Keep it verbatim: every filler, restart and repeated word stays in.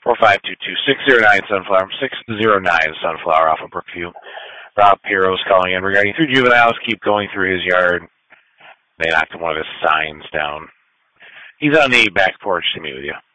four five two two, six zero nine Sunflower, six zero nine Sunflower off of Brookview. Rob Piro's calling in regarding three juveniles keep going through his yard. They knocked one of his signs down. He's on the back porch to meet with you.